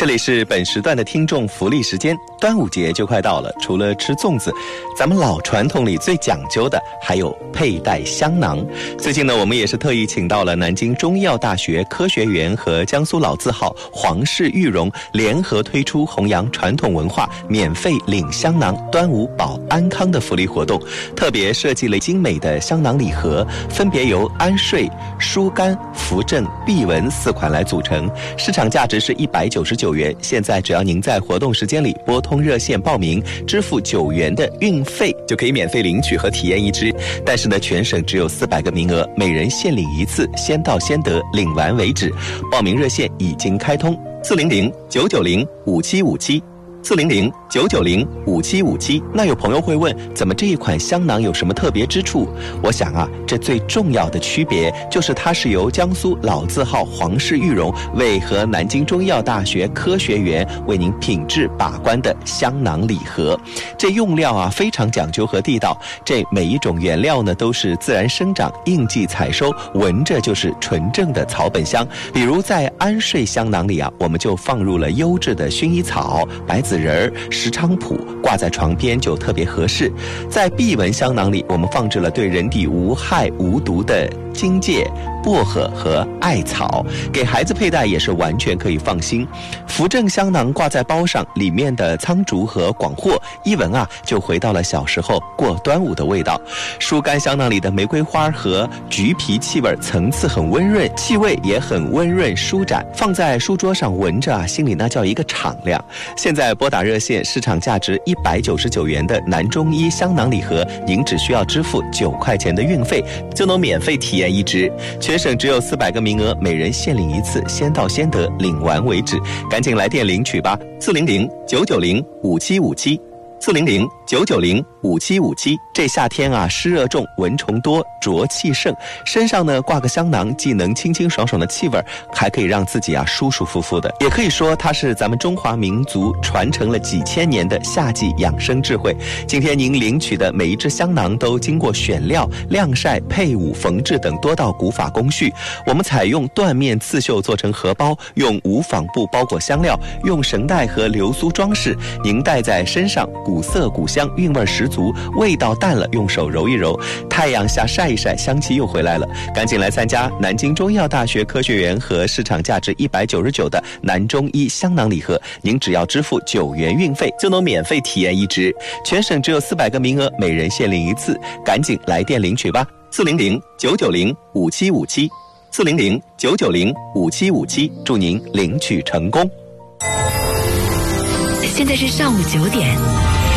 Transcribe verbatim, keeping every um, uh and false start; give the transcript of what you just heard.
这里是本时段的听众福利时间，端午节就快到了，除了吃粽子，咱们老传统里最讲究的还有佩戴香囊。最近呢，我们也是特意请到了南京中医药大学科学园和江苏老字号皇氏玉荣联合推出弘扬传统文化、免费领香囊、端午保安康的福利活动，特别设计了精美的香囊礼盒，分别由安睡、疏肝、扶正、避蚊四款来组成，市场价值是一百九十九元。现在只要您在活动时间里拨通热线报名，支付九元的运费，就可以免费领取和体验一支。但是呢，全省只有四百个名额，每人限领一次，先到先得，领完为止。报名热线已经开通，四零零九九零五七五七。四零零九九零五七五七。那有朋友会问，怎么这一款香囊有什么特别之处？我想啊，这最重要的区别就是它是由江苏老字号皇氏玉荣为和南京中医药大学科学园为您品质把关的香囊礼盒。这用料啊非常讲究和地道，这每一种原料呢都是自然生长、应季采收，闻着就是纯正的草本香。比如在安睡香囊里啊，我们就放入了优质的薰衣草、白子仁、石菖蒲，挂在床边就特别合适。在避蚊香囊里，我们放置了对人体无害无毒的荆芥、薄荷和艾草，给孩子佩戴也是完全可以放心。扶正香囊挂在包上，里面的苍竹和广藿一闻啊，就回到了小时候过端午的味道。疏肝香囊里的玫瑰花和橘皮气味层次很温润，气味也很温润舒展，放在书桌上闻着啊，心里那叫一个敞亮。现在拨打热线，市场价值一百九十九元的南中医香囊礼盒，您只需要支付九块钱的运费，就能免费体验一支。全省只有四百个名额，每人限领一次，先到先得，领完为止。赶紧来电领取吧！四零零九九零五七五七。四零零九九零五七五七。这夏天啊，湿热重，蚊虫多，浊气盛，身上呢挂个香囊，既能清清爽爽的气味，还可以让自己啊舒舒服服的。也可以说，它是咱们中华民族传承了几千年的夏季养生智慧。今天您领取的每一支香囊都经过选料、晾晒、配伍、缝制等多道古法工序。我们采用缎面刺绣做成荷包，用无纺布包裹香料，用绳带和流苏装饰。您戴在身上，古色古香，韵味十足，味道淡了用手揉一揉，太阳下晒一晒，香气又回来了。赶紧来参加南京中医药大学科学园和市场价值一百九十九的南中医香囊礼盒，您只要支付九元运费，就能免费体验一支。全省只有四百个名额，每人限领一次，赶紧来电领取吧！四零零九九零五七五七。四零零九九零五七五七。祝您领取成功。 现在是上午九点。